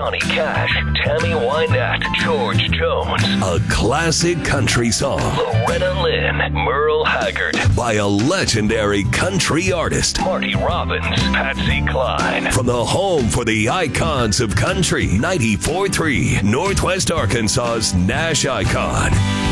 Johnny Cash, Tammy Wynette, George Jones. A classic country song. Loretta Lynn, Merle Haggard. By a legendary country artist, Marty Robbins, Patsy Cline. From the home for the icons of country, 94.3, Northwest Arkansas's Nash Icon.